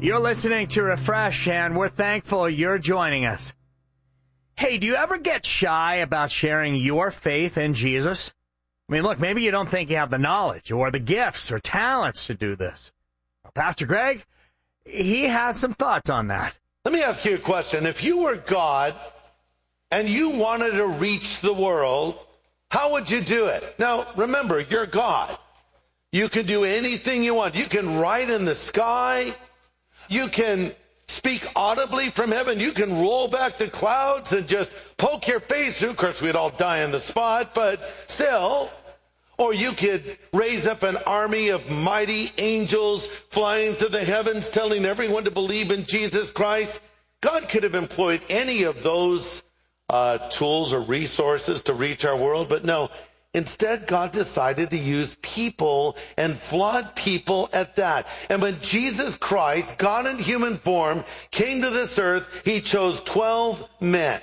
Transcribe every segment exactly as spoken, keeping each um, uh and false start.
You're listening to Refresh, and we're thankful you're joining us. Hey, do you ever get shy about sharing your faith in Jesus? I mean, look, maybe you don't think you have the knowledge or the gifts or talents to do this. Well, Pastor Greg, he has some thoughts on that. Let me ask you a question. If you were God and you wanted to reach the world, how would you do it? Now, remember, you're God. You can do anything you want. You can write in the sky. You can speak audibly from heaven. You can roll back the clouds and just poke your face through. Of course, we'd all die on the spot, but still. Or you could raise up an army of mighty angels flying through the heavens, telling everyone to believe in Jesus Christ. God could have employed any of those uh, tools or resources to reach our world, but no. Instead, God decided to use people, and flawed people at that. And when Jesus Christ, God in human form, came to this earth, he chose twelve men.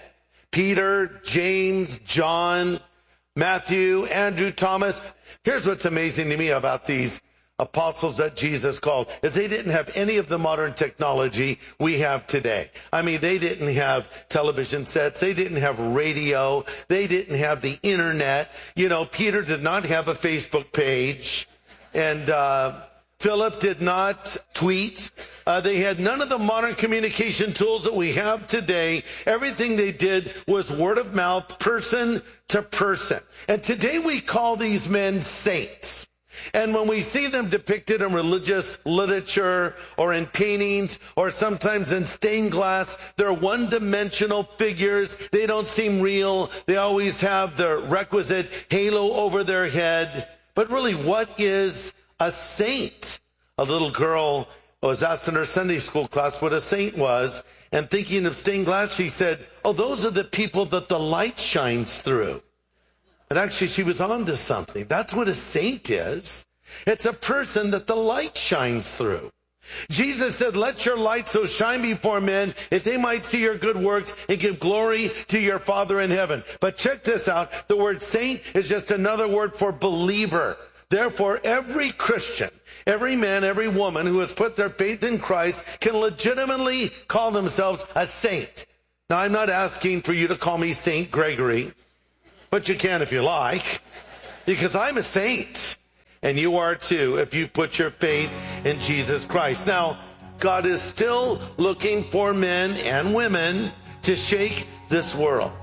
Peter, James, John, Matthew, Andrew, Thomas. Here's what's amazing to me about these apostles that Jesus called, is they didn't have any of the modern technology we have today. I mean, they didn't have television sets. They didn't have radio. They didn't have the internet. You know, Peter did not have a Facebook page. And uh, Philip did not tweet. Uh, they had none of the modern communication tools that we have today. Everything they did was word of mouth, person to person. And today we call these men saints. And when we see them depicted in religious literature or in paintings or sometimes in stained glass, they're one-dimensional figures. They don't seem real. They always have the requisite halo over their head. But really, what is a saint? A little girl was asked in her Sunday school class what a saint was, and thinking of stained glass, she said, oh, those are the people that the light shines through. But actually, she was on to something. That's what a saint is. It's a person that the light shines through. Jesus said, let your light so shine before men that they might see your good works and give glory to your Father in heaven. But check this out. The word saint is just another word for believer. Therefore, every Christian, every man, every woman who has put their faith in Christ can legitimately call themselves a saint. Now, I'm not asking for you to call me Saint Gregory. But you can if you like, because I'm a saint, and you are too if you put your faith in Jesus Christ. Now, God is still looking for men and women to shake this world.